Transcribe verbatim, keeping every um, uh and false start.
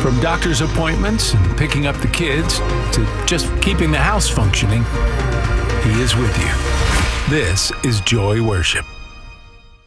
From doctor's appointments and picking up the kids to just keeping the house functioning, He is with you. This is Joy Worship.